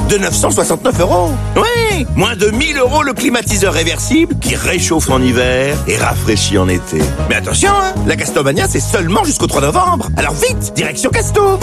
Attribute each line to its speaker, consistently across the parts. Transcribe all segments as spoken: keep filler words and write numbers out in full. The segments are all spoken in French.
Speaker 1: de neuf cent soixante-neuf euros. Oui, moins de mille euros le climatiseur réversible qui réchauffe en hiver et rafraîchit en été. Mais attention, hein, la Castomania, c'est seulement jusqu'au trois novembre. Alors vite, direction Casto.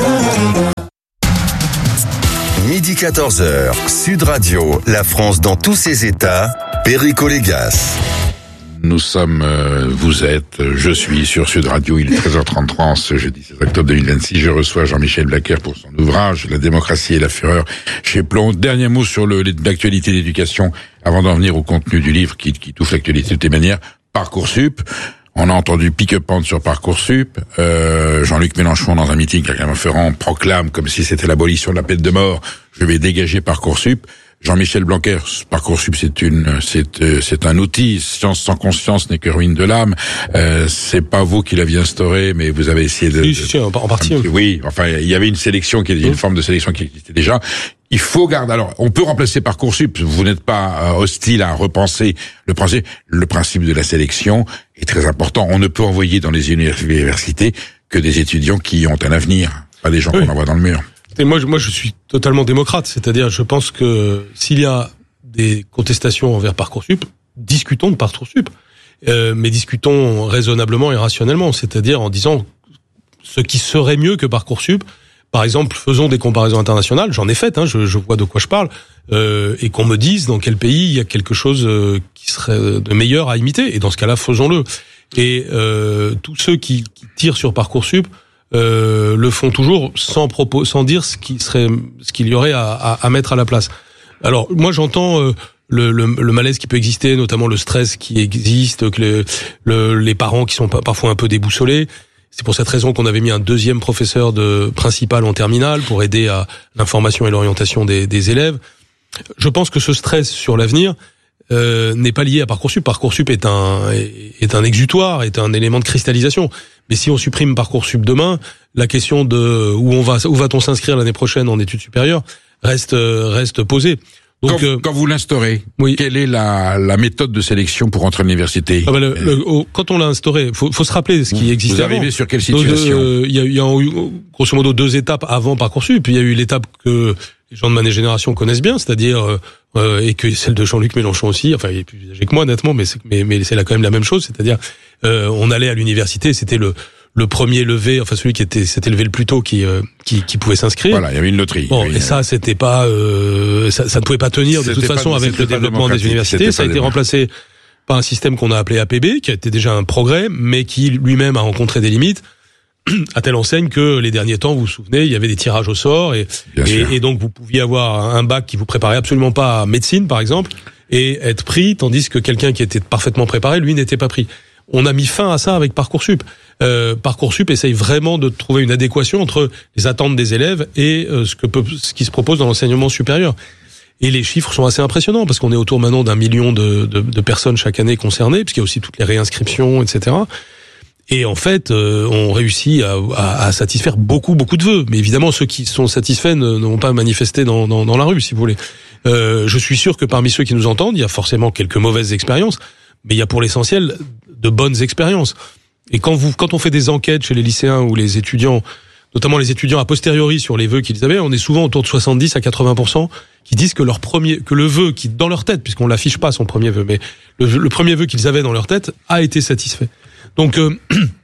Speaker 2: Midi quatorze heures, Sud Radio, la France dans tous ses états, Perico Légas.
Speaker 3: Nous sommes, euh, vous êtes, je suis sur Sud Radio, il est treize heures trente-trois en ce jeudi seize octobre deux mille vingt-six. Je reçois Jean-Michel Blacker pour son ouvrage « La démocratie et la fureur » chez Plon. Dernier mot sur le, l'actualité d'éducation avant d'en venir au contenu du livre qui, qui touche l'actualité de toutes les manières. Parcoursup. On a entendu pique-pente sur Parcoursup. Euh, Jean-Luc Mélenchon, dans un meeting à Clermont-Ferrand, proclame comme si c'était l'abolition de la peine de mort. Je vais dégager Parcoursup. Jean-Michel Blanquer, Parcoursup, c'est une, c'est, euh, c'est un outil. Science sans conscience n'est que ruine de l'âme. Euh, c'est pas vous qui l'aviez instauré, mais vous avez essayé de.
Speaker 4: Oui, si, si, en partie.
Speaker 3: Oui, enfin, il y avait une sélection qui, une forme de sélection qui existait déjà. Il faut garder. Alors, on peut remplacer Parcoursup. Vous n'êtes pas euh, hostile à repenser le principe. Le principe de la sélection est très important. On ne peut envoyer dans les universités que des étudiants qui ont un avenir, pas des gens oui. qu'on envoie dans le mur.
Speaker 4: Et moi, moi, je suis totalement démocrate. C'est-à-dire, je pense que s'il y a des contestations envers Parcoursup, discutons de Parcoursup, euh, mais discutons raisonnablement et rationnellement. C'est-à-dire en disant ce qui serait mieux que Parcoursup. Par exemple, faisons des comparaisons internationales. J'en ai fait, hein, je, je vois de quoi je parle, euh, et qu'on me dise dans quel pays il y a quelque chose euh, qui serait de meilleur à imiter. Et dans ce cas-là, faisons-le. Et euh, tous ceux qui, qui tirent sur Parcoursup. Euh, le font toujours sans propos, sans dire ce qui serait, ce qu'il y aurait à, à, à mettre à la place. Alors moi j'entends euh, le, le, le malaise qui peut exister, notamment le stress qui existe, que le, le, les parents qui sont parfois un peu déboussolés. C'est pour cette raison qu'on avait mis un deuxième professeur de principal en terminale pour aider à l'information et l'orientation des, des élèves. Je pense que ce stress sur l'avenir euh, n'est pas lié à Parcoursup. Parcoursup est un est un exutoire, est un élément de cristallisation. Mais si on supprime Parcoursup demain, la question de où on va, où va-t-on s'inscrire l'année prochaine en études supérieures reste reste posée. Donc,
Speaker 3: quand,
Speaker 4: euh,
Speaker 3: quand vous l'instaurez,
Speaker 4: oui.
Speaker 3: quelle est la, la méthode de sélection pour entrer à l'université?
Speaker 4: ah ben le, le, au, Quand on l'a instauré, faut, faut se rappeler ce qui existait.
Speaker 3: Vous arrivez
Speaker 4: avant.
Speaker 3: sur quelle situation?
Speaker 4: Il y a, y a eu grosso modo deux étapes avant Parcoursup. Il y a eu l'étape que les gens de ma génération connaissent bien, c'est-à-dire euh, et que celle de Jean-Luc Mélenchon aussi. Enfin, il est plus âgé que moi, nettement, mais c'est, mais, mais c'est là quand même la même chose. C'est-à-dire, euh, on allait à l'université, c'était le le premier levé, enfin celui qui était s'était levé le plus tôt qui euh, qui, qui pouvait s'inscrire.
Speaker 3: Voilà, il y avait une loterie.
Speaker 4: Bon,
Speaker 3: oui,
Speaker 4: et ça c'était pas euh, ça, ça ne pouvait pas tenir de
Speaker 3: c'était
Speaker 4: toute façon
Speaker 3: pas,
Speaker 4: avec le développement des universités. Ça a été remplacé par un système qu'on a appelé A P B, qui a été déjà un progrès, mais qui lui-même a rencontré des limites. À telle enseigne que les derniers temps, vous vous souvenez, il y avait des tirages au sort et et, et donc vous pouviez avoir un bac qui vous préparait absolument pas à médecine, par exemple, et être pris, tandis que quelqu'un qui était parfaitement préparé, lui, n'était pas pris. On a mis fin à ça avec Parcoursup. Euh, Parcoursup essaye vraiment de trouver une adéquation entre les attentes des élèves et euh, ce que peut, ce qui se propose dans l'enseignement supérieur. Et les chiffres sont assez impressionnants parce qu'on est autour maintenant d'un million de, de, de personnes chaque année concernées, puisqu'il y a aussi toutes les réinscriptions, et cetera. Et en fait, euh, on réussit à, à, à satisfaire beaucoup, beaucoup de vœux. Mais évidemment, ceux qui sont satisfaits ne, ne vont pas manifester dans, dans, dans la rue, si vous voulez. Euh, je suis sûr que parmi ceux qui nous entendent, il y a forcément quelques mauvaises expériences, mais il y a pour l'essentiel de bonnes expériences. Et quand vous, quand on fait des enquêtes chez les lycéens ou les étudiants, notamment les étudiants a posteriori sur les vœux qu'ils avaient, on est souvent autour de soixante-dix à quatre-vingts pour cent qui disent que leur premier, que le vœu qui, dans leur tête, puisqu'on l'affiche pas son premier vœu, mais le, le premier vœu qu'ils avaient dans leur tête a été satisfait. Donc, euh,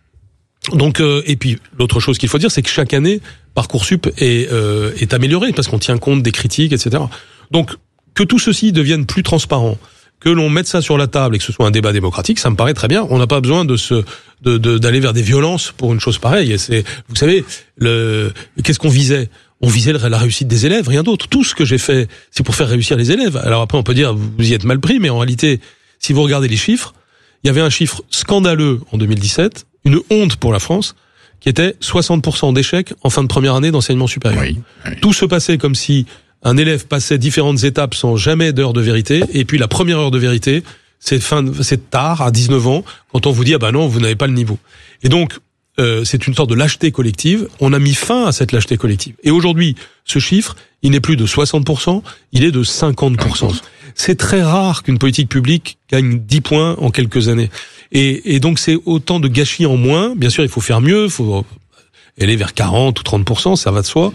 Speaker 4: donc, euh, et puis l'autre chose qu'il faut dire, c'est que chaque année, Parcoursup est, euh, est amélioré parce qu'on tient compte des critiques, et cetera. Donc, que tout ceci devienne plus transparent, que l'on mette ça sur la table et que ce soit un débat démocratique, ça me paraît très bien. On n'a pas besoin de se, de, de, d'aller vers des violences pour une chose pareille. Et c'est, vous savez, le, qu'est-ce qu'on visait? On visait la réussite des élèves, rien d'autre. Tout ce que j'ai fait, c'est pour faire réussir les élèves. Alors après, on peut dire, vous y êtes mal pris, mais en réalité, si vous regardez les chiffres, il y avait un chiffre scandaleux en deux mille dix-sept, une honte pour la France, qui était soixante pour cent d'échecs en fin de première année d'enseignement supérieur.
Speaker 3: Oui, oui.
Speaker 4: Tout se passait comme si un élève passait différentes étapes sans jamais d'heure de vérité, et puis la première heure de vérité, c'est fin, c'est tard, à dix-neuf ans, quand on vous dit, ah ben non, vous n'avez pas le niveau. Et donc, euh, c'est une sorte de lâcheté collective. On a mis fin à cette lâcheté collective. Et aujourd'hui, ce chiffre, il n'est plus de soixante pour cent, il est de cinquante pour cent. C'est très rare qu'une politique publique gagne dix points en quelques années. Et, et donc, c'est autant de gâchis en moins. Bien sûr, il faut faire mieux, il faut aller vers quarante ou trente pour cent, ça va de soi.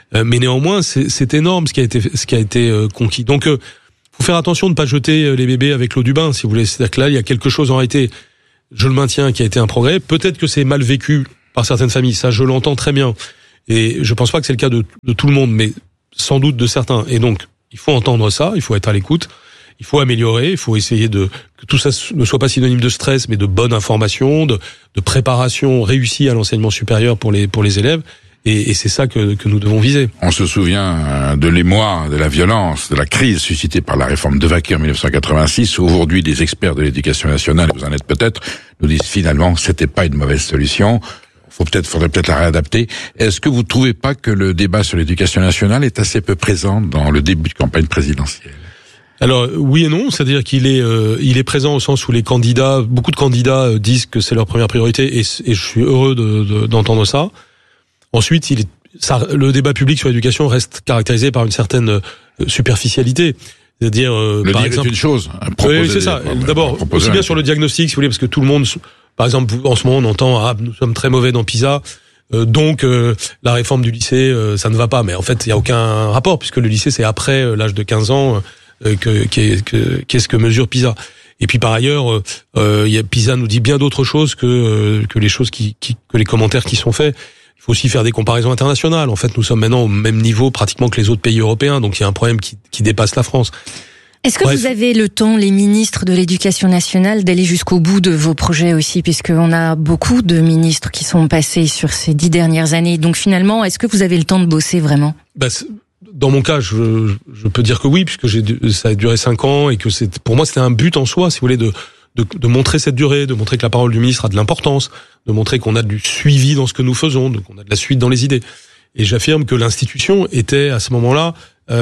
Speaker 4: Euh, mais néanmoins, c'est, c'est énorme ce qui a été, ce qui a été euh, conquis. Donc, euh, faut faire attention de ne pas jeter les bébés avec l'eau du bain, si vous voulez. C'est-à-dire que là, il y a quelque chose en réalité, je le maintiens, qui a été un progrès. Peut-être que c'est mal vécu par certaines familles, ça je l'entends très bien. Et je pense pas que c'est le cas de, de tout le monde, mais sans doute de certains. Et donc, il faut entendre ça, il faut être à l'écoute, il faut améliorer, il faut essayer de que tout ça ne soit pas synonyme de stress, mais de bonne information, de, de préparation réussie à l'enseignement supérieur pour les pour les élèves. Et, et c'est ça que, que nous devons viser.
Speaker 3: On se souvient de l'émoi, de la violence, de la crise suscitée par la réforme de Vaquet en dix-neuf cent quatre-vingt-six. Aujourd'hui, des experts de l'éducation nationale, vous en êtes peut-être, nous disent finalement que c'était pas une mauvaise solution. Faut peut-être, faudrait peut-être la réadapter. Est-ce que vous trouvez pas que le débat sur l'éducation nationale est assez peu présent dans le début de campagne présidentielle?
Speaker 4: Alors oui et non, c'est-à-dire qu'il est euh, il est présent au sens où les candidats, beaucoup de candidats euh, disent que c'est leur première priorité, et, et je suis heureux de, de, d'entendre ça. Ensuite, il est, ça, le débat public sur l'éducation reste caractérisé par une certaine euh, superficialité. C'est-à-dire, euh,
Speaker 3: le
Speaker 4: par
Speaker 3: dire
Speaker 4: exemple,
Speaker 3: est une chose.
Speaker 4: Oui, c'est ça. D'abord, aussi bien sur le diagnostic, si vous voulez, parce que tout le monde, par exemple, en ce moment, on entend ah nous sommes très mauvais dans PISA, euh, donc euh, la réforme du lycée, euh, ça ne va pas. Mais en fait, il y a aucun rapport, puisque le lycée c'est après euh, l'âge de quinze ans euh, que, qu'est, que qu'est-ce que mesure PISA. Et puis par ailleurs, euh, euh, y a, PISA nous dit bien d'autres choses que euh, que les choses qui, qui que les commentaires qui sont faits. Il faut aussi faire des comparaisons internationales. En fait, nous sommes maintenant au même niveau pratiquement que les autres pays européens, donc il y a un problème qui, qui dépasse la France.
Speaker 5: Est-ce que
Speaker 4: Bref.
Speaker 5: vous avez le temps, les ministres de l'Éducation nationale, d'aller jusqu'au bout de vos projets aussi, puisqu'on a beaucoup de ministres qui sont passés sur ces dix dernières années. Donc finalement, est-ce que vous avez le temps de bosser vraiment ?
Speaker 4: Bah, dans mon cas, je, je peux dire que oui, puisque j'ai, ça a duré cinq ans et que c'est, pour moi, c'était un but en soi, si vous voulez, de De, de montrer cette durée, de montrer que la parole du ministre a de l'importance, de montrer qu'on a du suivi dans ce que nous faisons, qu'on a de la suite dans les idées. Et j'affirme que l'institution était à ce moment-là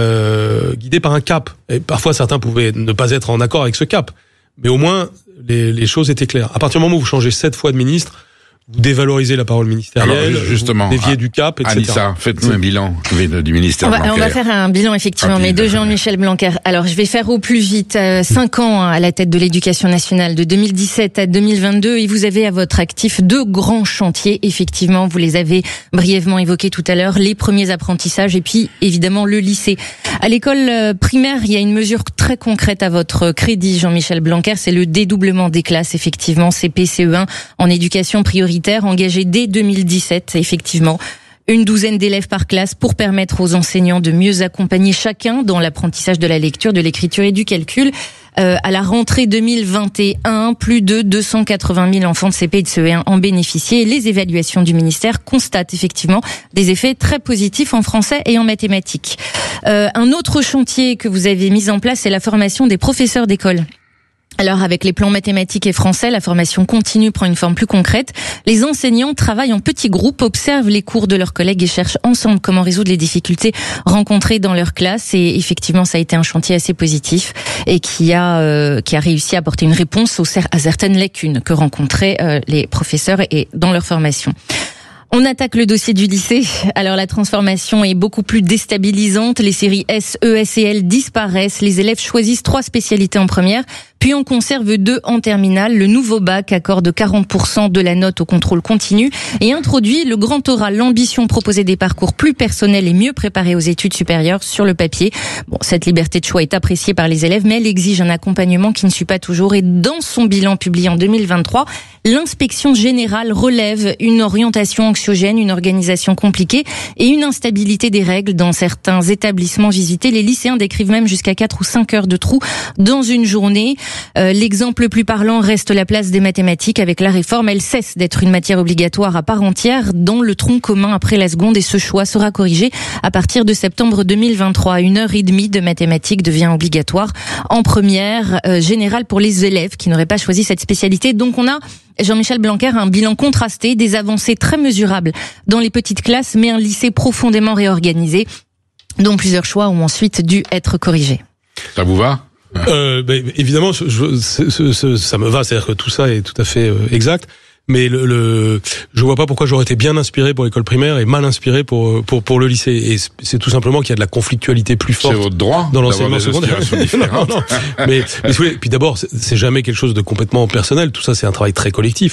Speaker 4: euh, guidée par un cap. Et parfois, certains pouvaient ne pas être en accord avec ce cap, mais au moins les, les choses étaient claires. À partir du moment où vous changez sept fois de ministre, vous dévalorisez la parole ministérielle,
Speaker 3: alors, justement,
Speaker 4: vous déviez du cap, et cetera.
Speaker 3: Anissa, faites-nous un bilan du ministère
Speaker 5: on va,
Speaker 3: Blanquer.
Speaker 5: on va faire un bilan, effectivement,
Speaker 3: Rapide.
Speaker 5: mais de Jean-Michel Blanquer. Alors, je vais faire au plus vite. Euh, cinq ans à la tête de l'éducation nationale, de deux mille dix-sept à deux mille vingt-deux, et vous avez à votre actif deux grands chantiers. Effectivement, vous les avez brièvement évoqués tout à l'heure, les premiers apprentissages et puis, évidemment, le lycée. À l'école primaire, il y a une mesure très concrète à votre crédit, Jean-Michel Blanquer, c'est le dédoublement des classes, effectivement, C P C E un en éducation prioritaire, engagé dès deux mille dix-sept, effectivement. Une douzaine d'élèves par classe pour permettre aux enseignants de mieux accompagner chacun dans l'apprentissage de la lecture, de l'écriture et du calcul. Euh, à la rentrée deux mille vingt et un, plus de deux cent quatre-vingt mille enfants de C P et de C E un en bénéficiaient. Les évaluations du ministère constatent effectivement des effets très positifs en français et en mathématiques. Euh, un autre chantier que vous avez mis en place, c'est la formation des professeurs d'école. Alors, avec les plans mathématiques et français, la formation continue prend une forme plus concrète. Les enseignants travaillent en petits groupes, observent les cours de leurs collègues et cherchent ensemble comment résoudre les difficultés rencontrées dans leur classe. Et effectivement, ça a été un chantier assez positif et qui a euh, qui a réussi à apporter une réponse aux, à certaines lacunes que rencontraient euh, les professeurs et dans leur formation. On attaque le dossier du lycée. Alors la transformation est beaucoup plus déstabilisante. Les séries S, E, S et L disparaissent. Les élèves choisissent trois spécialités en première, puis on conserve deux en terminale. Le nouveau bac accorde quarante pour cent de la note au contrôle continu et introduit le grand oral, l'ambition proposer des parcours plus personnels et mieux préparés aux études supérieures sur le papier. Bon, cette liberté de choix est appréciée par les élèves, mais elle exige un accompagnement qui ne suit pas toujours. Et dans son bilan publié en deux mille vingt-trois, l'inspection générale relève une orientation anxiogène, une organisation compliquée et une instabilité des règles dans certains établissements visités. Les lycéens décrivent même jusqu'à quatre ou cinq heures de trou dans une journée. Euh, l'exemple le plus parlant reste la place des mathématiques. Avec la réforme, elle cesse d'être une matière obligatoire à part entière dans le tronc commun après la seconde et ce choix sera corrigé à partir de septembre deux mille vingt-trois. Une heure et demie de mathématiques devient obligatoire en première euh, générale pour les élèves qui n'auraient pas choisi cette spécialité. Donc on a, Jean-Michel Blanquer, un bilan contrasté, des avancées très mesurables dans les petites classes, mais un lycée profondément réorganisé, dont plusieurs choix ont ensuite dû être corrigés.
Speaker 3: Ça vous va ?
Speaker 4: Euh, ben, évidemment, je, je, je, je, ça me va, c'est-à-dire que tout ça est tout à fait euh, exact. Mais le, le, je vois pas pourquoi j'aurais été bien inspiré pour l'école primaire et mal inspiré pour pour pour le lycée. Et c'est tout simplement qu'il y a de la conflictualité plus forte.
Speaker 3: C'est votre droit
Speaker 4: dans l'enseignement secondaire. non, non. Mais, mais puis d'abord, c'est jamais quelque chose de complètement personnel. Tout ça, c'est un travail très collectif.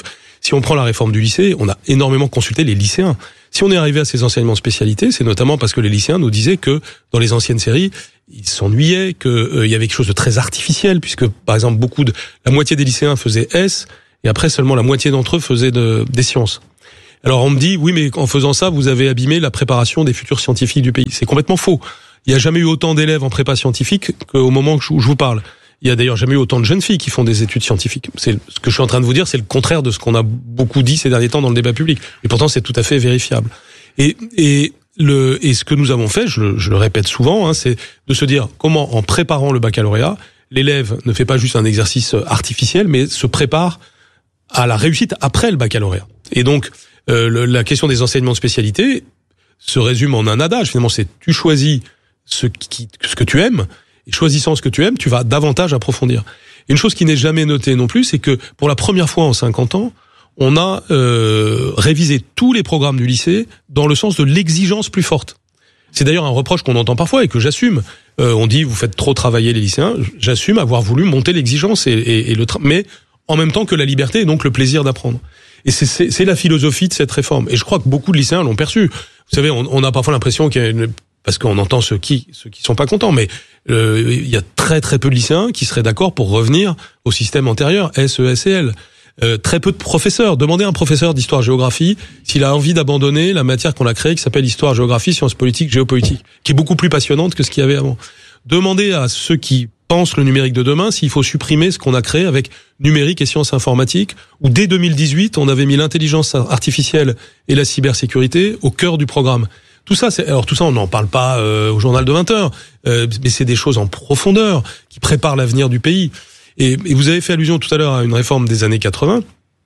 Speaker 4: Si on prend la réforme du lycée, on a énormément consulté les lycéens. Si on est arrivé à ces enseignements de spécialité, c'est notamment parce que les lycéens nous disaient que dans les anciennes séries, ils s'ennuyaient, qu'il euh, y avait quelque chose de très artificiel, puisque par exemple beaucoup de la moitié des lycéens faisaient S, et après seulement la moitié d'entre eux faisaient de, des sciences. Alors on me dit, oui, mais en faisant ça, vous avez abîmé la préparation des futurs scientifiques du pays. C'est complètement faux. Il n'y a jamais eu autant d'élèves en prépa scientifique qu'au moment où je vous parle. Il y a d'ailleurs jamais eu autant de jeunes filles qui font des études scientifiques. C'est ce que je suis en train de vous dire, c'est le contraire de ce qu'on a beaucoup dit ces derniers temps dans le débat public. Et pourtant, c'est tout à fait vérifiable. Et, et le, et ce que nous avons fait, je le, je le répète souvent, hein, c'est de se dire comment, en préparant le baccalauréat, l'élève ne fait pas juste un exercice artificiel, mais se prépare à la réussite après le baccalauréat. Et donc, euh, le, la question des enseignements de spécialité se résume en un adage. Finalement, c'est tu choisis ce qui, ce que tu aimes. Et choisissant ce que tu aimes, tu vas davantage approfondir. Et une chose qui n'est jamais notée non plus, c'est que pour la première fois en cinquante ans, on a euh, révisé tous les programmes du lycée dans le sens de l'exigence plus forte. C'est d'ailleurs un reproche qu'on entend parfois et que j'assume. Euh, on dit vous faites trop travailler les lycéens. J'assume avoir voulu monter l'exigence et, et, et le tra- mais en même temps que la liberté et donc le plaisir d'apprendre. Et c'est, c'est, c'est la philosophie de cette réforme. Et je crois que beaucoup de lycéens l'ont perçu. Vous savez, on, on a parfois l'impression qu'il y a une parce qu'on entend ceux qui ceux qui sont pas contents, mais euh, il y a très très peu de lycéens qui seraient d'accord pour revenir au système antérieur, S E S et L. Euh, très peu de professeurs. Demandez à un professeur d'histoire-géographie s'il a envie d'abandonner la matière qu'on a créée qui s'appelle histoire-géographie, sciences politiques, géopolitique, qui est beaucoup plus passionnante que ce qu'il y avait avant. Demandez à ceux qui pensent le numérique de demain s'il faut supprimer ce qu'on a créé avec numérique et sciences informatiques, où dès deux mille dix-huit, on avait mis l'intelligence artificielle et la cybersécurité au cœur du programme. Tout ça, c'est, alors tout ça, on n'en parle pas euh, au journal de vingt heures, euh, mais c'est des choses en profondeur qui préparent l'avenir du pays. Et, et vous avez fait allusion tout à l'heure à une réforme des années quatre-vingts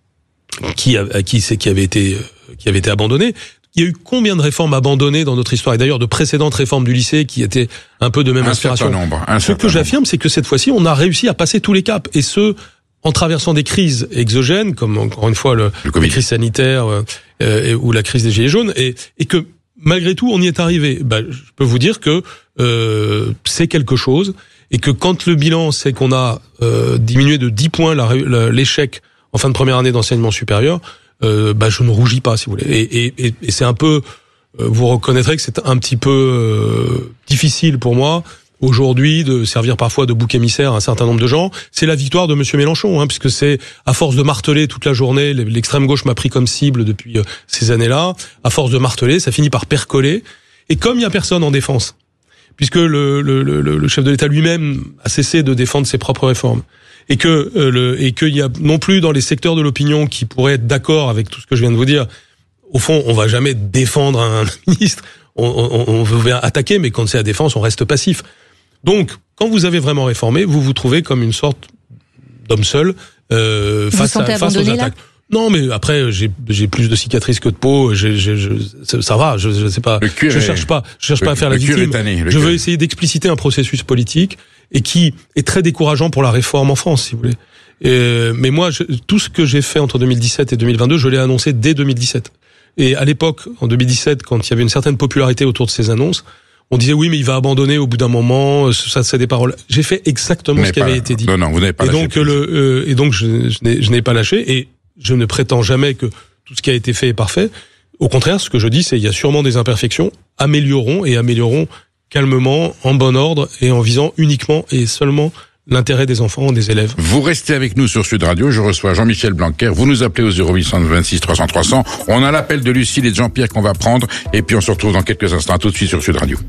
Speaker 4: qui, a, qui, c'est, qui avait été, qui avait été abandonnée. Il y a eu combien de réformes abandonnées dans notre histoire, et d'ailleurs de précédentes réformes du lycée qui étaient un peu de même
Speaker 3: un
Speaker 4: inspiration.
Speaker 3: Certain nombre, un
Speaker 4: Ce que j'affirme, c'est que cette fois-ci, on a réussi à passer tous les caps, et ce, en traversant des crises exogènes, comme encore une fois le,
Speaker 3: le
Speaker 4: la crise sanitaire euh, ou la crise des gilets jaunes, et, et que malgré tout, on y est arrivé. Ben, je peux vous dire que euh, c'est quelque chose, et que quand le bilan, c'est qu'on a euh, diminué de dix points la, la, l'échec en fin de première année d'enseignement supérieur, euh, ben, je ne rougis pas, si vous voulez. Et, et, et, et c'est un peu, euh, vous reconnaîtrez que c'est un petit peu euh, difficile pour moi aujourd'hui de servir parfois de bouc émissaire à un certain nombre de gens. C'est la victoire de Monsieur Mélenchon, hein, puisque c'est à force de marteler toute la journée, l'extrême gauche m'a pris comme cible depuis euh, ces années-là. À force de marteler, ça finit par percoler. Et comme il y a personne en défense, puisque le, le, le, le chef de l'État lui-même a cessé de défendre ses propres réformes, et que euh, le, et qu'il y a non plus dans les secteurs de l'opinion qui pourraient être d'accord avec tout ce que je viens de vous dire. Au fond, on va jamais défendre un ministre. On, on, on veut attaquer, mais quand c'est la défense, on reste passif. Donc, quand vous avez vraiment réformé, vous vous trouvez comme une sorte d'homme seul euh, face, à, face aux attaques. Là non, mais après, j'ai, j'ai plus de cicatrices que de peau. J'ai, j'ai, je, ça va. Je, je sais pas. Je est, cherche pas. Je cherche le, pas à faire la victime. Tanné, je veux essayer d'expliciter un processus politique et qui est très décourageant pour la réforme en France, si vous voulez. Et, mais moi, je, tout ce que j'ai fait entre deux mille dix-sept et deux mille vingt-deux, je l'ai annoncé dès deux mille dix-sept. Et à l'époque, en deux mille dix-sept, quand il y avait une certaine popularité autour de ces annonces, on disait oui, mais il va abandonner au bout d'un moment. Ça, c'est des paroles. J'ai fait exactement ce qui avait été dit.
Speaker 3: Non, non, vous n'avez pas
Speaker 4: et
Speaker 3: lâché.
Speaker 4: Donc le, euh, et donc je, je, n'ai, je n'ai pas lâché. Et je ne prétends jamais que tout ce qui a été fait est parfait. Au contraire, ce que je dis, c'est qu'il y a sûrement des imperfections. Améliorons et améliorons calmement, en bon ordre et en visant uniquement et seulement l'intérêt des enfants, des élèves.
Speaker 3: Vous restez avec nous sur Sud Radio. Je reçois Jean-Michel Blanquer. Vous nous appelez au zéro huit cent vingt-six trois cents trois cents. On a l'appel de Lucille et de Jean-Pierre qu'on va prendre. Et puis on se retrouve dans quelques instants. Tout de suite sur Sud Radio.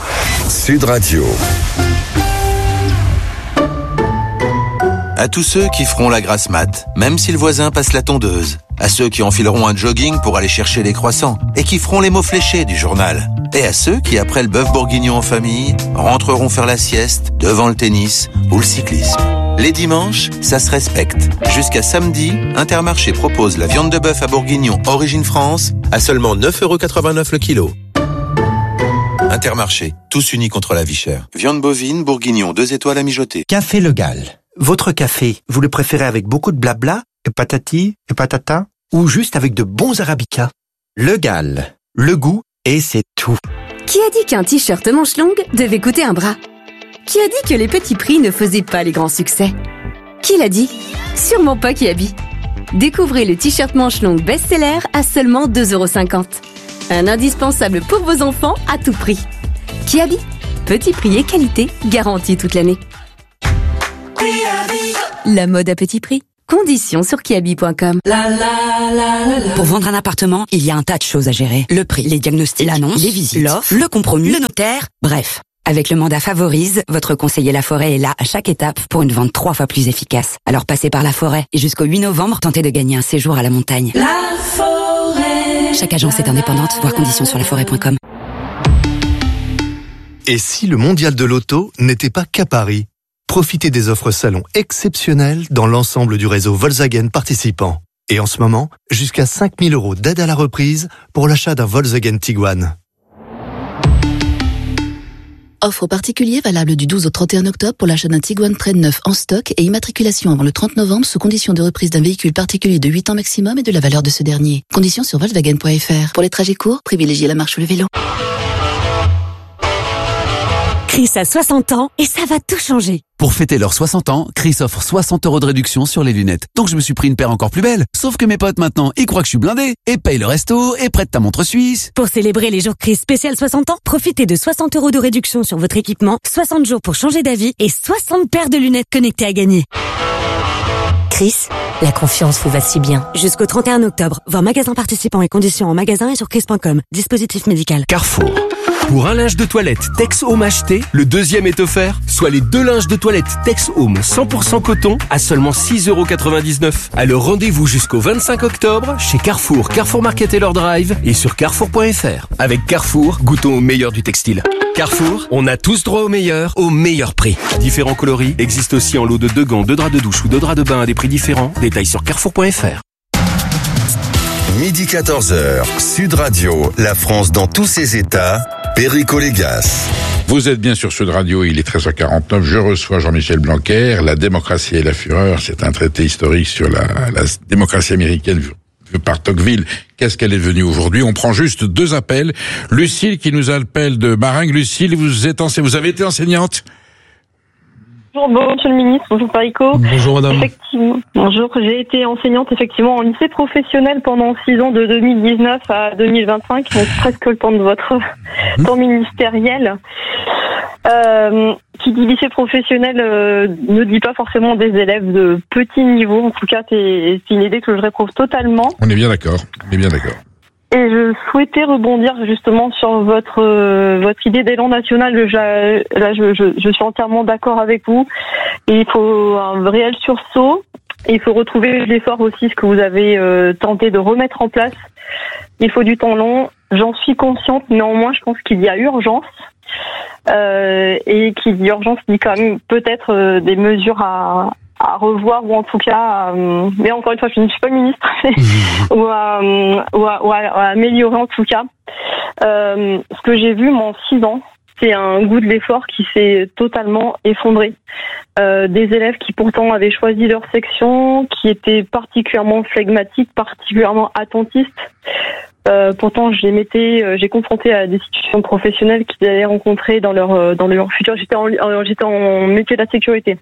Speaker 2: Sud Radio.
Speaker 6: À tous ceux qui feront la grasse mat, même si le voisin passe la tondeuse. À ceux qui enfileront un jogging pour aller chercher les croissants et qui feront les mots fléchés du journal. Et à ceux qui, après le bœuf bourguignon en famille, rentreront faire la sieste devant le tennis ou le cyclisme. Les dimanches, ça se respecte. Jusqu'à samedi, Intermarché propose la viande de bœuf à bourguignon origine France à seulement neuf euros quatre-vingt-neuf le kilo. Intermarché, tous unis contre la vie chère. Viande bovine, bourguignon, deux étoiles à mijoter.
Speaker 7: Café Le Gall. Votre café, vous le préférez avec beaucoup de blabla, et patati, et patata, ou juste avec de bons arabicas? Le Gall, le goût, et c'est tout.
Speaker 8: Qui a dit qu'un t-shirt manche longue devait coûter un bras? Qui a dit que les petits prix ne faisaient pas les grands succès? Qui l'a dit? Sûrement pas Kiabi. Découvrez le t-shirt manche longue best-seller à seulement deux euros cinquante. Un indispensable pour vos enfants à tout prix. Kiabi, petit prix et qualité garantie toute l'année. La mode à petit prix. Conditions sur kiabi point com.
Speaker 9: Pour vendre un appartement, il y a un tas de choses à gérer. Le prix, les diagnostics, l'annonce, les visites, l'offre, le compromis, le notaire, bref. Avec le mandat Favorise, votre conseiller La Forêt est là à chaque étape pour une vente trois fois plus efficace. Alors passez par La Forêt et jusqu'au huit novembre, tentez de gagner un séjour à la montagne. La Forêt. Chaque agence est indépendante, voir conditions sur la forêt point com.
Speaker 10: Et si le mondial de l'auto n'était pas qu'à Paris ? Profitez des offres salon exceptionnelles dans l'ensemble du réseau Volkswagen participant. Et en ce moment, jusqu'à cinq mille euros d'aide à la reprise pour l'achat d'un Volkswagen Tiguan.
Speaker 11: Offre aux particuliers valable du douze au trente et un octobre pour l'achat d'un Tiguan Trail neuf en stock et immatriculation avant le trente novembre sous condition de reprise d'un véhicule particulier de huit ans maximum et de la valeur de ce dernier. Conditions sur volkswagen point f r. Pour les trajets courts, privilégiez la marche ou le vélo.
Speaker 12: Chris a soixante ans et ça va tout changer.
Speaker 13: Pour fêter leurs soixante ans, Chris offre soixante euros de réduction sur les lunettes. Donc je me suis pris une paire encore plus belle. Sauf que mes potes maintenant, ils croient que je suis blindé. Et payent le resto, et prêtent ta montre suisse.
Speaker 12: Pour célébrer les jours Chris spécial soixante ans, profitez de soixante euros de réduction sur votre équipement, soixante jours pour changer d'avis et soixante paires de lunettes connectées à gagner. Chris, la confiance vous va si bien. Jusqu'au trente et un octobre, voir magasin participants et conditions en magasin et sur chris point com. Dispositif médical.
Speaker 14: Carrefour. Pour un linge de toilette Tex Home acheté, le deuxième est offert, soit les deux linges de toilette Tex Home cent pour cent coton à seulement six euros quatre-vingt-dix-neuf. Alors rendez-vous jusqu'au vingt-cinq octobre chez Carrefour, Carrefour Market et leur Drive et sur carrefour point f r. Avec Carrefour, goûtons au meilleur du textile. Carrefour, on a tous droit au meilleur, au meilleur prix. Différents coloris existent aussi en lot de deux gants, deux draps de douche ou deux draps de bain à des prix différents. Détails sur carrefour point f r.
Speaker 2: Midi quatorze heures, Sud Radio, la France dans tous ses états, Perico Légas.
Speaker 3: Vous êtes bien sur Sud Radio, il est treize heures quarante-neuf, je reçois Jean-Michel Blanquer. La démocratie et la fureur, c'est un traité historique sur la, la démocratie américaine vue par Tocqueville. Qu'est-ce qu'elle est devenue aujourd'hui? On prend juste deux appels. Lucille qui nous appelle de Maringues. Lucille, vous êtes ense- vous avez été enseignante?
Speaker 15: Bonjour, monsieur le ministre. Bonjour, Perico.
Speaker 4: Bonjour, madame.
Speaker 15: Effectivement. Bonjour. J'ai été enseignante, effectivement, en lycée professionnel pendant six ans, de deux mille dix-neuf à deux mille vingt-cinq. Donc, presque le temps de votre mmh. temps ministériel. Euh, qui dit lycée professionnel euh, ne dit pas forcément des élèves de petit niveau. En tout cas, c'est, c'est une idée que je réprouve totalement.
Speaker 3: On est bien d'accord. On est bien d'accord.
Speaker 15: Et je souhaitais rebondir justement sur votre euh, votre idée d'élan national. Je, là, je, je, je suis entièrement d'accord avec vous. Et il faut un réel sursaut. Et il faut retrouver l'effort aussi, ce que vous avez euh, tenté de remettre en place. Il faut du temps long. J'en suis consciente. Néanmoins, je pense qu'il y a urgence. Euh, et qu'il y a urgence, dit quand même peut-être euh, des mesures à à revoir ou en tout cas, euh, mais encore une fois, je ne suis pas ministre, ou, à, ou, à, ou à, à améliorer en tout cas. Euh, ce que j'ai vu, moi, en six ans, c'est un goût de l'effort qui s'est totalement effondré. Euh, des élèves qui pourtant avaient choisi leur section, qui étaient particulièrement flegmatiques, particulièrement attentistes. Euh, pourtant, je les mettais, euh, j'ai confronté à des situations professionnelles qu'ils allaient rencontrer dans leur euh, dans leur futur. J'étais en euh, j'étais en métier de la sécurité.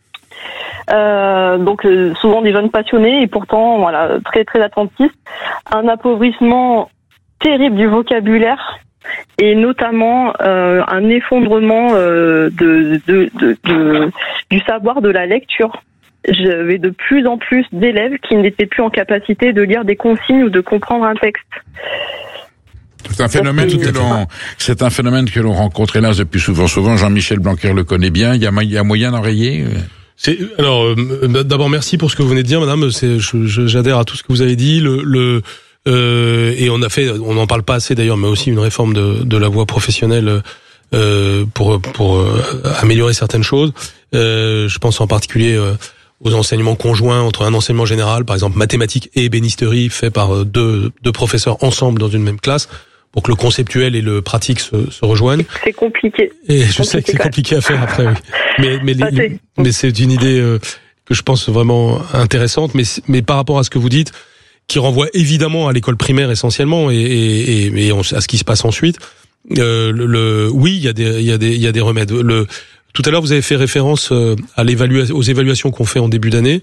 Speaker 15: Euh, donc euh, souvent des jeunes passionnés et pourtant voilà très très attentifs. Un appauvrissement terrible du vocabulaire et notamment euh, un effondrement euh, de, de, de, de du savoir de la lecture. J'avais de plus en plus d'élèves qui n'étaient plus en capacité de lire des consignes ou de comprendre un texte.
Speaker 3: C'est un phénomène que l'on, c'est un phénomène que l'on rencontre hélas depuis souvent. Souvent, Jean-Michel Blanquer le connaît bien. Il y a, il y a moyen d'enrayer.
Speaker 4: C'est alors euh, d'abord merci pour ce que vous venez de dire, madame. C'est, je, je, j'adhère à tout ce que vous avez dit. Le, le euh, et on a fait, on n'en parle pas assez d'ailleurs, mais aussi une réforme de, de la voie professionnelle euh, pour pour euh, améliorer certaines choses. Euh, je pense en particulier euh, aux enseignements conjoints entre un enseignement général, par exemple mathématiques et ébénisterie, fait par deux deux professeurs ensemble dans une même classe, pour que le conceptuel et le pratique se, se rejoignent.
Speaker 15: C'est compliqué.
Speaker 4: Et je sais que c'est compliqué à faire après, oui. Mais, mais, les, c'est... mais c'est une idée euh, que je pense vraiment intéressante, mais, mais par rapport à ce que vous dites, qui renvoie évidemment à l'école primaire essentiellement et, et, et, et à ce qui se passe ensuite. Euh, le, le, oui, il y a des, il y a des, il y a des remèdes. Le, tout à l'heure, vous avez fait référence à l'évaluation, aux évaluations qu'on fait en début d'année.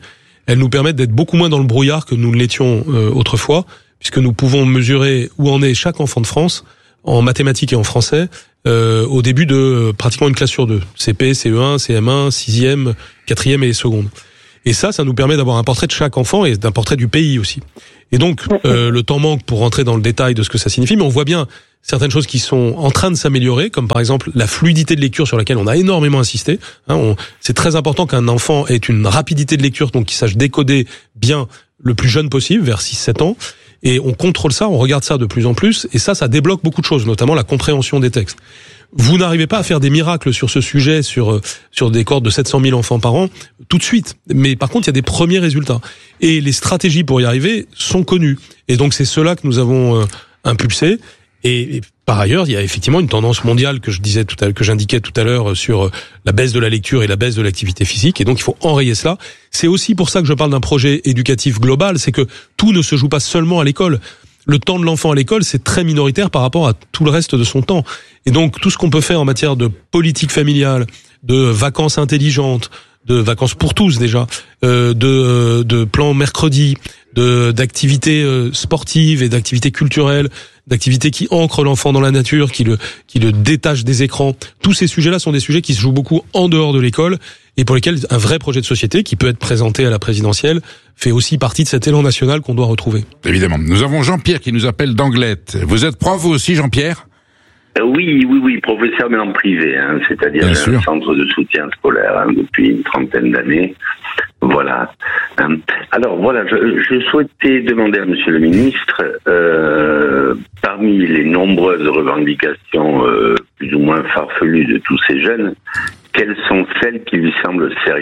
Speaker 4: elles nous permettent d'être beaucoup moins dans le brouillard que nous ne l'étions euh, autrefois, puisque nous pouvons mesurer où en est chaque enfant de France en mathématiques et en français euh, au début de euh, pratiquement une classe sur deux, C P, C E un, C M un, sixième, quatrième et seconde. Et ça, ça nous permet d'avoir un portrait de chaque enfant et d'un portrait du pays aussi. Et donc, euh, le temps manque pour rentrer dans le détail de ce que ça signifie, mais on voit bien certaines choses qui sont en train de s'améliorer, comme par exemple la fluidité de lecture sur laquelle on a énormément insisté. Hein, on, c'est très important qu'un enfant ait une rapidité de lecture, donc qu'il sache décoder bien le plus jeune possible, vers six sept ans. Et on contrôle ça, on regarde ça de plus en plus, et ça, ça débloque beaucoup de choses, notamment la compréhension des textes. Vous n'arrivez pas à faire des miracles sur ce sujet, sur sur des cohortes de sept cent mille enfants par an, tout de suite. Mais par contre, il y a des premiers résultats. Et les stratégies pour y arriver sont connues. Et donc, c'est cela que nous avons euh, impulsé. Et, et par ailleurs, il y a effectivement une tendance mondiale que je disais tout à que j'indiquais tout à l'heure sur la baisse de la lecture et la baisse de l'activité physique. Et donc, il faut enrayer cela. C'est aussi pour ça que je parle d'un projet éducatif global. C'est que tout ne se joue pas seulement à l'école. Le temps de l'enfant à l'école, c'est très minoritaire par rapport à tout le reste de son temps. Et donc, tout ce qu'on peut faire en matière de politique familiale, de vacances intelligentes, de vacances pour tous déjà, euh, de, de plans mercredi, de d'activités euh, sportives et d'activités culturelles, d'activités qui ancrent l'enfant dans la nature, qui le qui le détachent des écrans. Tous ces sujets-là sont des sujets qui se jouent beaucoup en dehors de l'école et pour lesquels un vrai projet de société qui peut être présenté à la présidentielle fait aussi partie de cet élan national qu'on doit retrouver.
Speaker 3: Évidemment. Nous avons Jean-Pierre qui nous appelle d'Anglette. Vous êtes prof vous aussi, Jean-Pierre ?
Speaker 16: Euh, oui, oui, oui, professeur mais en privé, hein, c'est-à-dire un centre de soutien scolaire hein, depuis une trentaine d'années. Voilà. Hein. Alors voilà, je, je souhaitais demander à Monsieur le Ministre, euh, parmi les nombreuses revendications euh, plus ou moins farfelues de tous ces jeunes, quelles sont celles qui lui semblent sérieuses ?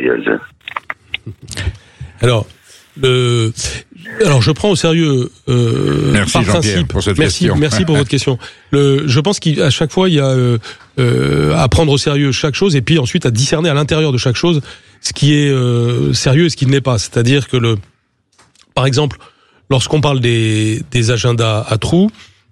Speaker 4: Alors, le, alors je prends au sérieux euh,
Speaker 3: merci
Speaker 4: par
Speaker 3: Jean-Pierre
Speaker 4: principe.
Speaker 3: pour cette
Speaker 4: merci,
Speaker 3: question.
Speaker 4: Merci pour votre question. Le, je pense qu'à chaque fois il y a euh, euh, à prendre au sérieux chaque chose et puis ensuite à discerner à l'intérieur de chaque chose ce qui est euh, sérieux et ce qui ne l'est pas. C'est-à-dire que le, par exemple, lorsqu'on parle des, des agendas à trous,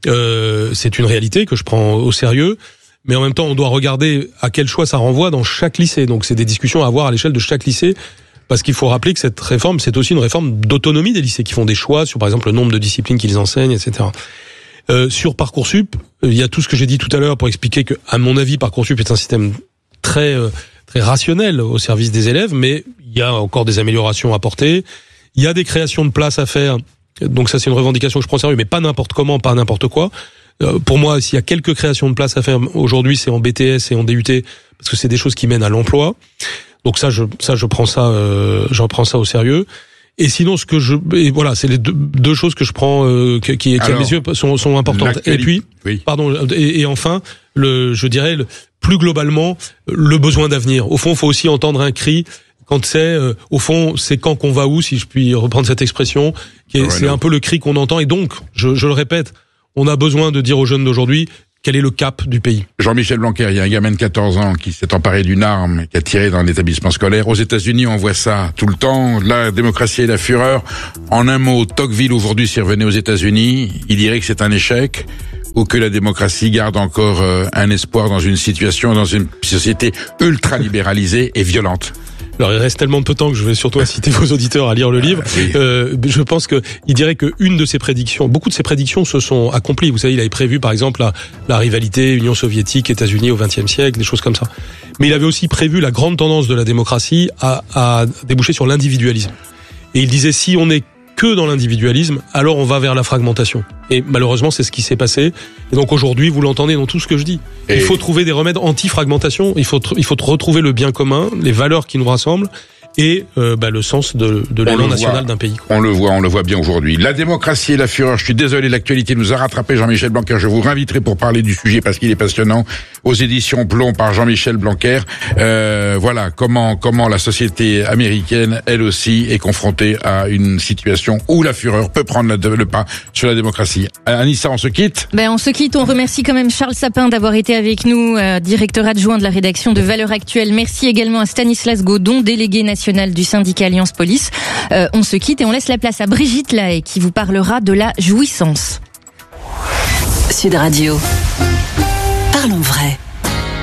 Speaker 4: euh, c'est une réalité que je prends au sérieux. Mais en même temps, on doit regarder à quel choix ça renvoie dans chaque lycée. Donc, c'est des discussions à avoir à l'échelle de chaque lycée, parce qu'il faut rappeler que cette réforme, c'est aussi une réforme d'autonomie des lycées qui font des choix sur, par exemple, le nombre de disciplines qu'ils enseignent, et cetera. Euh, sur Parcoursup, il y a tout ce que j'ai dit tout à l'heure pour expliquer que, à mon avis, Parcoursup est un système très euh, très rationnel au service des élèves, mais il y a encore des améliorations à apporter. Il y a des créations de places à faire. Donc ça, c'est une revendication que je prends au sérieux, mais pas n'importe comment, pas n'importe quoi. Pour moi, s'il y a quelques créations de places à faire aujourd'hui, c'est en B T S et en D U T, parce que c'est des choses qui mènent à l'emploi. Donc ça, je, ça, je prends ça, euh, j'en prends ça au sérieux. Et sinon, ce que je, et voilà, c'est les deux, deux choses que je prends, euh, qui, qui Alors, à mes yeux sont, sont importantes. Et puis, oui. pardon, et, et enfin, le, je dirais, le, plus globalement, le besoin d'avenir. Au fond, il faut aussi entendre un cri. Quand c'est, euh, au fond, c'est quand qu'on va où, si je puis reprendre cette expression, qui est, ouais, c'est non. un peu le cri qu'on entend. Et donc, je, je le répète, on a besoin de dire aux jeunes d'aujourd'hui quel est le cap du pays.
Speaker 3: Jean-Michel Blanquer, il y a un gamin de quatorze ans qui s'est emparé d'une arme, qui a tiré dans un établissement scolaire. Aux États-Unis, on voit ça tout le temps. La démocratie et la fureur. En un mot, Tocqueville aujourd'hui, s'il revenait aux États-Unis, il dirait que c'est un échec ou que la démocratie garde encore euh, un espoir dans une situation, dans une société ultra-libéralisée et violente.
Speaker 4: Alors il reste tellement peu de temps que je vais surtout inciter vos auditeurs à lire le livre. Oui. Euh, je pense que il dirait que une de ses prédictions, beaucoup de ses prédictions se sont accomplies. Vous savez, il avait prévu par exemple la, la rivalité Union soviétique, États-Unis au vingtième siècle, des choses comme ça. Mais il avait aussi prévu la grande tendance de la démocratie à, à déboucher sur l'individualisme. Et il disait si on est que dans l'individualisme, alors on va vers la fragmentation. Et malheureusement, c'est ce qui s'est passé. Et donc aujourd'hui, vous l'entendez dans tout ce que je dis. Et il faut trouver des remèdes anti-fragmentation. Il faut, il faut retrouver le bien commun, les valeurs qui nous rassemblent et euh, bah, le sens de, de l'élan national d'un pays.
Speaker 3: On le voit, on le voit bien aujourd'hui. La démocratie et la fureur. Je suis désolé, l'actualité nous a rattrapé. Jean-Michel Blanquer, je vous réinviterai pour parler du sujet parce qu'il est passionnant. Aux éditions Plomb par Jean-Michel Blanquer. Euh, voilà comment comment la société américaine, elle aussi, est confrontée à une situation où la fureur peut prendre le pas sur la démocratie. Anissa, on se quitte.
Speaker 5: Ben on se quitte. On remercie quand même Charles Sapin d'avoir été avec nous, euh, directeur adjoint de la rédaction de Valeurs Actuelles. Merci également à Stanislas Godon, délégué national du syndicat Alliance Police. Euh, on se quitte et on laisse la place à Brigitte Lahaye qui vous parlera de la jouissance.
Speaker 11: Sud Radio. Parlons vrai.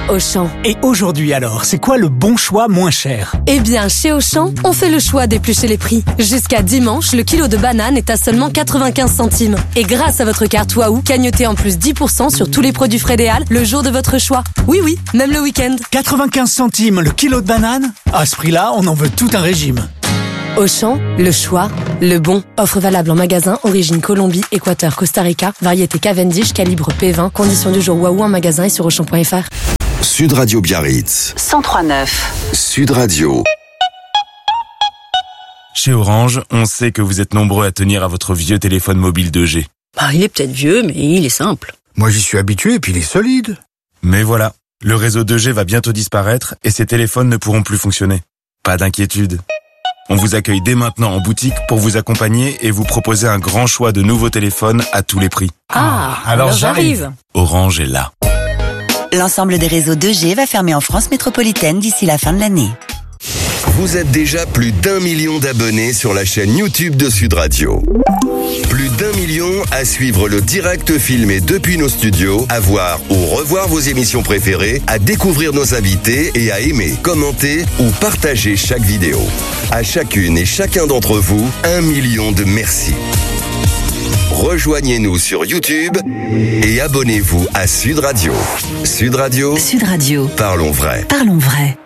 Speaker 8: Auchan.
Speaker 17: Et aujourd'hui alors, c'est quoi le bon choix moins cher?
Speaker 8: Eh bien, chez Auchan, on fait le choix d'éplucher les prix. Jusqu'à dimanche, le kilo de banane est à seulement quatre-vingt-quinze centimes. Et grâce à votre carte Waouh, cagnotez en plus dix pour cent sur tous les produits Frédéal le jour de votre choix. Oui, oui, même le week-end.
Speaker 17: quatre-vingt-quinze centimes le kilo de banane? À ce prix-là, on en veut tout un régime.
Speaker 8: Auchan, le choix, le bon. Offre valable en magasin, origine Colombie, Équateur, Costa Rica, variété Cavendish, calibre P vingt, conditions du jour Waouh en magasin et sur auchan point f r.
Speaker 2: Sud Radio Biarritz.
Speaker 9: cent trois neuf.
Speaker 2: Sud Radio.
Speaker 18: Chez Orange, on sait que vous êtes nombreux à tenir à votre vieux téléphone mobile deux G.
Speaker 19: Bah, il est peut-être vieux, mais il est simple.
Speaker 20: Moi, j'y suis habitué et puis il est solide.
Speaker 18: Mais voilà, le réseau deux G va bientôt disparaître et ces téléphones ne pourront plus fonctionner. Pas d'inquiétude. On vous accueille dès maintenant en boutique pour vous accompagner et vous proposer un grand choix de nouveaux téléphones à tous les prix.
Speaker 19: Ah, alors, alors j'arrive.
Speaker 18: Orange est là.
Speaker 9: L'ensemble des réseaux deux G va fermer en France métropolitaine d'ici la fin de l'année.
Speaker 2: Vous êtes déjà plus d'un million d'abonnés sur la chaîne YouTube de Sud Radio. Plus d'un million à suivre le direct filmé depuis nos studios, à voir ou revoir vos émissions préférées, à découvrir nos invités et à aimer, commenter ou partager chaque vidéo. À chacune et chacun d'entre vous, un million de merci. Rejoignez-nous sur YouTube et abonnez-vous à Sud Radio. Sud Radio.
Speaker 9: Sud Radio.
Speaker 2: Parlons vrai.
Speaker 9: Parlons vrai.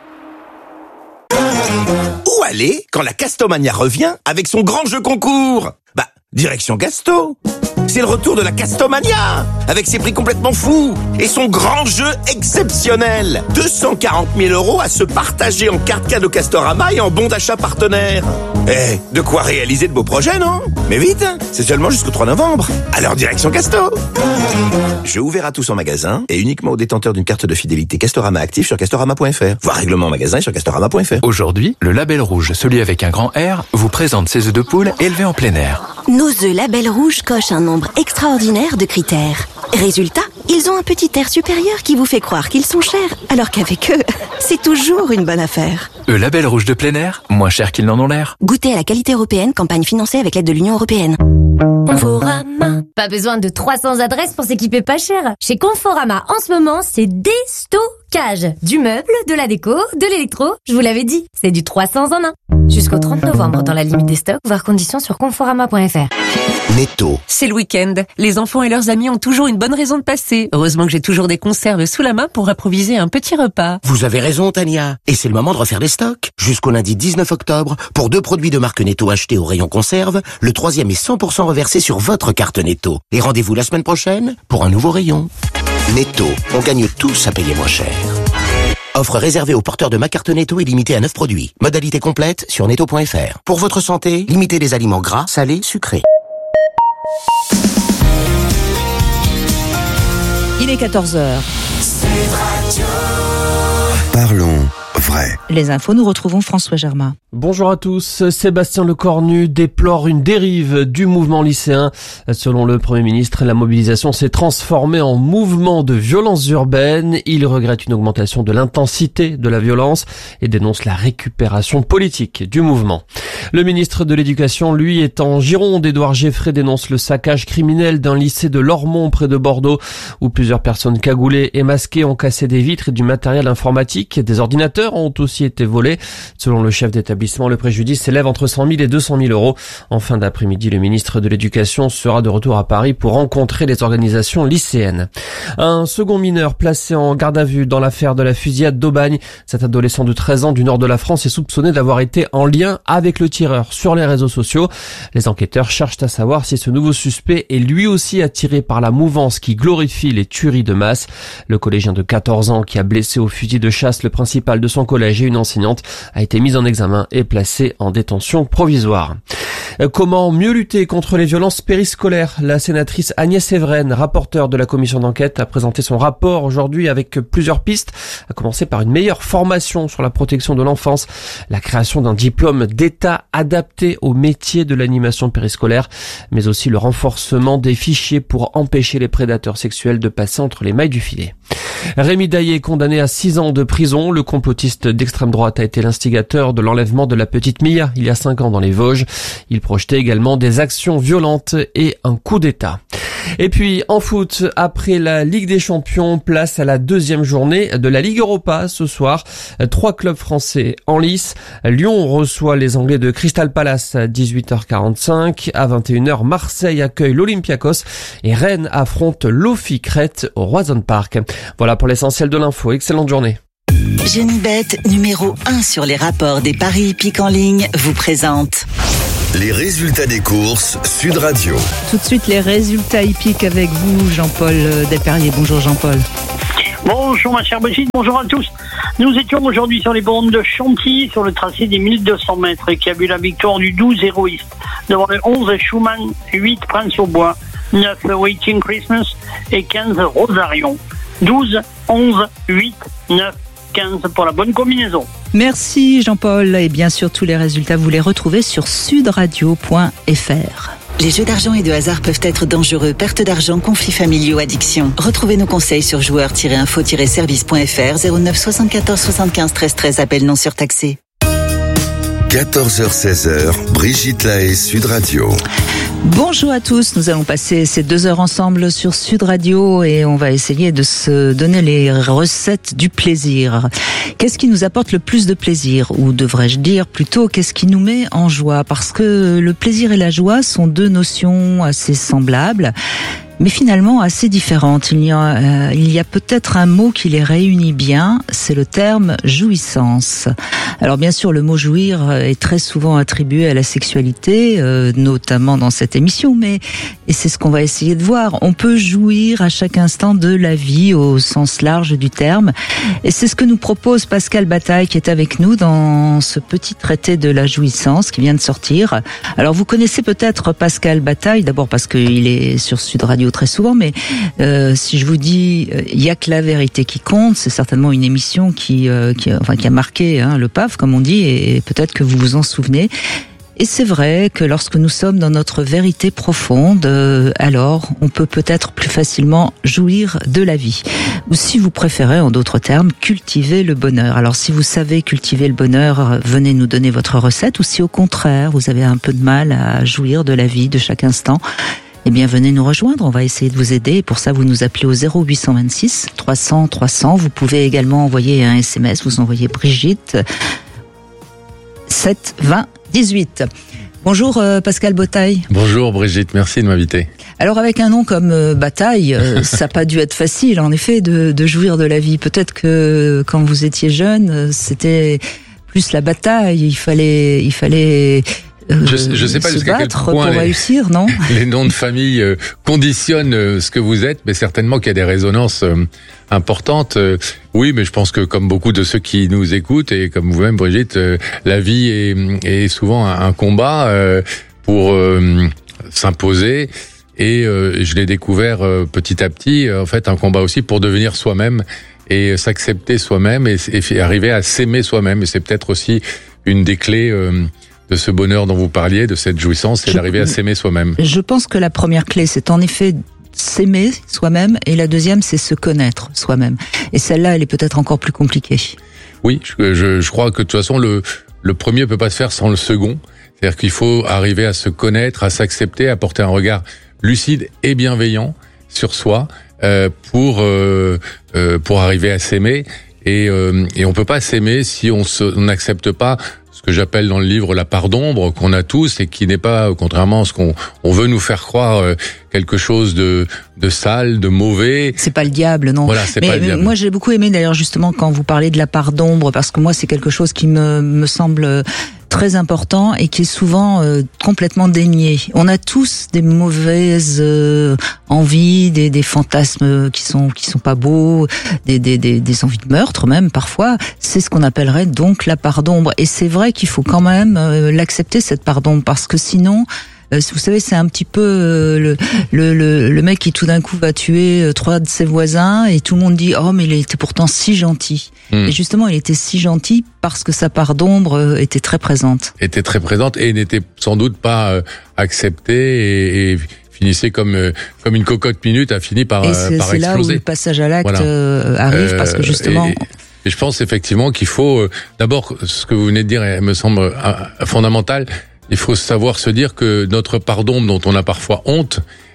Speaker 1: Où aller quand la Castomania revient avec son grand jeu concours? Bah, direction Gasto. C'est le retour de la Castomania, avec ses prix complètement fous et son grand jeu exceptionnel. deux cent quarante mille euros à se partager en carte cadeau Castorama et en bon d'achat partenaire. Eh, de quoi réaliser de beaux projets, non? Mais vite, c'est seulement jusqu'au trois novembre. Alors direction Casto. Jeu ouvert à tous en magasin et uniquement aux détenteurs d'une carte de fidélité Castorama active sur castorama point f r. Voir règlement en magasin et sur castorama point f r.
Speaker 21: Aujourd'hui, le Label Rouge, celui avec un grand R, vous présente ses œufs de poule élevés en plein air.
Speaker 22: Nos œufs Label Rouge cochent un nombre extraordinaire de critères. Résultat, ils ont un petit air supérieur qui vous fait croire qu'ils sont chers, alors qu'avec eux, c'est toujours une bonne affaire.
Speaker 21: Eux Label Rouge de plein air, moins cher qu'ils n'en ont l'air.
Speaker 22: Goûtez à la qualité européenne, campagne financée avec l'aide de l'Union européenne.
Speaker 23: Conforama. Pas besoin de trois cents adresses pour s'équiper pas cher. Chez Conforama, en ce moment, c'est déstockage. Du meuble, de la déco, de l'électro. Je vous l'avais dit, c'est du trois cents en un. Jusqu'au trente novembre dans la limite des stocks, voir conditions sur conforama point f r.
Speaker 1: Netto.
Speaker 24: C'est le week-end. Les enfants et leurs amis ont toujours une bonne raison de passer. Heureusement que j'ai toujours des conserves sous la main pour improviser un petit repas.
Speaker 25: Vous avez raison, Tania. Et c'est le moment de refaire les stocks. Jusqu'au lundi dix-neuf octobre, pour deux produits de marque Netto achetés au rayon conserve, le troisième est cent pour cent reversé sur votre carte Netto. Et rendez-vous la semaine prochaine pour un nouveau rayon. Netto, on gagne tous à payer moins cher. Offre réservée aux porteurs de ma carte Netto et limitée à neuf produits. Modalité complète sur netto point f r. Pour votre santé, limitez les aliments gras, salés, sucrés.
Speaker 26: Il est quatorze heures.
Speaker 2: Parlons vrai.
Speaker 26: Les infos, nous retrouvons François Germain.
Speaker 27: Bonjour à tous. Sébastien Lecornu déplore une dérive du mouvement lycéen. Selon le Premier ministre, la mobilisation s'est transformée en mouvement de violence urbaine. Il regrette une augmentation de l'intensité de la violence et dénonce la récupération politique du mouvement. Le ministre de l'Éducation, lui, est en Gironde. Édouard Geffray dénonce le saccage criminel d'un lycée de Lormont près de Bordeaux où plusieurs personnes cagoulées et masquées ont cassé des vitres et du matériel informatique. Des ordinateurs ont aussi été volés. Selon le chef d'établissement, le préjudice s'élève entre cent mille et deux cent mille euros. En fin d'après-midi, le ministre de l'Éducation sera de retour à Paris pour rencontrer les organisations lycéennes. Un second mineur placé en garde à vue dans l'affaire de la fusillade d'Aubagne. Cet adolescent de treize ans du nord de la France est soupçonné d'avoir été en lien avec le tireur sur les réseaux sociaux. Les enquêteurs cherchent à savoir si ce nouveau suspect est lui aussi attiré par la mouvance qui glorifie les tueries de masse. Le collégien de quatorze ans qui a blessé au fusil de chasse le principal de son collège et une enseignante a été mis en examen et placé en détention provisoire. Comment mieux lutter contre les violences périscolaires? La sénatrice Agnès Evren, rapporteure de la commission d'enquête, a présenté son rapport aujourd'hui avec plusieurs pistes, à commencer par une meilleure formation sur la protection de l'enfance, la création d'un diplôme d'État adapté au métier de l'animation périscolaire, mais aussi le renforcement des fichiers pour empêcher les prédateurs sexuels de passer entre les mailles du filet. Rémi Daillé, condamné à six ans de prison, le complotiste d'extrême droite a été l'instigateur de l'enlèvement de la petite Mia il y a cinq ans dans les Vosges. Il projetait également des actions violentes et un coup d'État. Et puis en foot, après la Ligue des Champions, place à la deuxième journée de la Ligue Europa ce soir. Trois clubs français en lice. Lyon reçoit les Anglais de Crystal Palace à dix-huit heures quarante-cinq. À vingt et une heures, Marseille accueille l'Olympiakos et Rennes affronte l'O F I Crète au Roazhon Park. Voilà pour l'essentiel de l'info. Excellente journée.
Speaker 6: Genibet, numéro un sur les rapports des paris hippiques en ligne, vous présente
Speaker 2: les résultats des courses Sud Radio.
Speaker 26: Tout de suite, les résultats hippiques avec vous, Jean-Paul Delperrier. Bonjour Jean-Paul.
Speaker 7: Bonjour ma chère Brigitte, bonjour à tous. Nous étions aujourd'hui sur les bornes de Chantilly, sur le tracé des mille deux cents mètres, et qui a vu la victoire du douze Héroïste, devant le onze Schumann, huit Prince au Bois, neuf Waiting Christmas et quinze Rosarion. douze, onze, huit, neuf, quinze pour la bonne combinaison.
Speaker 26: Merci Jean-Paul, et bien sûr tous les résultats vous les retrouvez sur sudradio point f r.
Speaker 6: Les jeux d'argent et de hasard peuvent être dangereux. Perte d'argent, conflits familiaux, addiction. Retrouvez nos conseils sur joueurs tiret info tiret service point f r. Zéro neuf soixante-quatorze soixante-quinze treize treize, appel non surtaxé.
Speaker 2: quatorze heures seize, Brigitte Lahaie, Sud Radio.
Speaker 26: Bonjour à tous, nous allons passer ces deux heures ensemble sur Sud Radio et on va essayer de se donner les recettes du plaisir. Qu'est-ce qui nous apporte le plus de plaisir? Ou devrais-je dire plutôt, qu'est-ce qui nous met en joie? Parce que le plaisir et la joie sont deux notions assez semblables, mais finalement assez différentes. Il y a, euh, il y a peut-être un mot qui les réunit bien, c'est le terme jouissance. Alors bien sûr, le mot jouir est très souvent attribué à la sexualité, euh, notamment dans cette émission, mais et c'est ce qu'on va essayer de voir. On peut jouir à chaque instant de la vie au sens large du terme, et c'est ce que nous propose Pascal Bataille, qui est avec nous dans ce petit traité de la jouissance qui vient de sortir. Alors vous connaissez peut-être Pascal Bataille, d'abord parce qu'il est sur Sud Radio très souvent, mais euh, si je vous dis il euh, y a que la vérité qui compte, c'est certainement une émission qui, euh, qui, enfin, qui a marqué hein, le P A F, comme on dit, et peut-être que vous vous en souvenez. Et c'est vrai que lorsque nous sommes dans notre vérité profonde, euh, alors on peut peut-être plus facilement jouir de la vie. Ou si vous préférez, en d'autres termes, cultiver le bonheur. Alors si vous savez cultiver le bonheur, venez nous donner votre recette. Ou si au contraire, vous avez un peu de mal à jouir de la vie de chaque instant, eh bien, venez nous rejoindre, on va essayer de vous aider. Et pour ça, vous nous appelez au zéro huit cent vingt-six trois cents trois cents. Vous pouvez également envoyer un S M S, vous envoyez Brigitte sept vingt dix-huit. Bonjour euh, Pascal Bataille.
Speaker 10: Bonjour Brigitte, merci de m'inviter.
Speaker 26: Alors avec un nom comme euh, Bataille, euh, ça n'a pas dû être facile en effet de, de jouir de la vie. Peut-être que quand vous étiez jeune, c'était plus la bataille, il fallait... Il fallait Euh,
Speaker 10: je, je sais pas jusqu'à quel point
Speaker 26: pour
Speaker 10: les,
Speaker 26: réussir, non
Speaker 10: les noms de famille euh, conditionnent euh, ce que vous êtes, mais certainement qu'il y a des résonances euh, importantes. Euh, oui, mais je pense que comme beaucoup de ceux qui nous écoutent, et comme vous-même Brigitte, euh, la vie est, est souvent un, un combat euh, pour euh, s'imposer. Et euh, je l'ai découvert euh, petit à petit, euh, en fait, un combat aussi pour devenir soi-même et s'accepter soi-même et, et arriver à s'aimer soi-même. Et c'est peut-être aussi une des clés euh, de ce bonheur dont vous parliez, de cette jouissance, c'est d'arriver à s'aimer soi-même.
Speaker 26: Je pense que la première clé, c'est en effet s'aimer soi-même, et la deuxième, c'est se connaître soi-même. Et celle-là, elle est peut-être encore plus compliquée.
Speaker 10: Oui, je, je, je crois que de toute façon, le, le premier peut pas se faire sans le second. C'est-à-dire qu'il faut arriver à se connaître, à s'accepter, à porter un regard lucide et bienveillant sur soi euh, pour euh, euh, pour arriver à s'aimer. Et, euh, et on peut pas s'aimer si on se, on n'accepte pas ce que j'appelle dans le livre la part d'ombre qu'on a tous et qui n'est pas, contrairement à ce qu'on on veut nous faire croire, euh, quelque chose de de sale, de mauvais.
Speaker 26: C'est pas le diable, non.
Speaker 10: Voilà, c'est
Speaker 26: mais,
Speaker 10: pas le diable.
Speaker 26: Moi, j'ai beaucoup aimé d'ailleurs justement quand vous parlez de la part d'ombre, parce que moi, c'est quelque chose qui me me semble très important et qui est souvent euh, complètement dénié. On a tous des mauvaises euh, envies, des, des fantasmes qui sont qui sont pas beaux, des, des, des, des envies de meurtre même parfois. C'est ce qu'on appellerait donc la part d'ombre. Et c'est vrai qu'il faut quand même euh, l'accepter, cette part d'ombre, parce que sinon, euh, vous savez, c'est un petit peu euh, le, le, le, le mec qui tout d'un coup va tuer euh, trois de ses voisins et tout le monde dit « Oh, mais il était pourtant si gentil mmh. ». Et justement, il était si gentil parce que sa part d'ombre euh, était très présente.
Speaker 10: Était très présente et n'était sans doute pas euh, acceptée et, et finissait comme euh, comme une cocotte minute, a fini par,
Speaker 26: et
Speaker 10: euh, par
Speaker 26: c'est
Speaker 10: exploser.
Speaker 26: C'est là où le passage à l'acte voilà. euh, arrive, euh, parce que justement...
Speaker 10: Et, et je pense effectivement qu'il faut... Euh, d'abord, ce que vous venez de dire me semble euh, fondamental. Il faut savoir se dire que notre part d'ombre dont on a parfois honte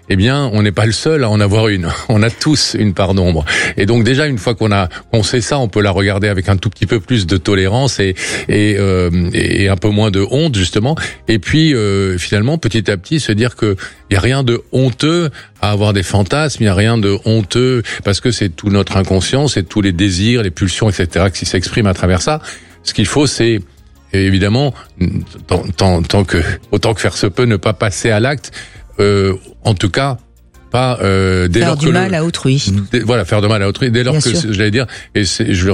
Speaker 10: eh bien, on n'est pas le seul à en avoir une. On a tous une part d'ombre. Et donc déjà, une fois qu'on a, qu'on sait ça, on peut la regarder avec un tout petit peu plus de tolérance et et, euh, et un peu moins de honte justement. Et puis euh, finalement, petit à petit, se dire que il y a rien de honteux à avoir des fantasmes. Il y a rien de honteux parce que c'est tout notre inconscient, c'est tous les désirs, les pulsions, et cetera qui s'expriment à travers ça. Ce qu'il faut, c'est évidemment, tant, tant, tant que autant que faire se peut, ne pas passer à l'acte. Euh, en tout cas, pas euh, dès
Speaker 26: faire
Speaker 10: lors
Speaker 26: du
Speaker 10: que
Speaker 26: mal
Speaker 10: le,
Speaker 26: à autrui.
Speaker 10: Dès, voilà, faire du mal à autrui. Dès lors
Speaker 26: Bien
Speaker 10: que
Speaker 26: sûr.
Speaker 10: j'allais dire, et c'est, je le